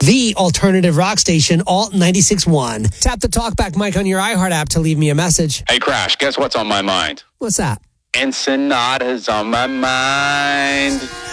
The alternative rock station, Alt 96.1. Tap the talkback mic on your iHeart app to leave me a message. Hey, Crash, guess what's on my mind? What's that? Ensenada's on my mind.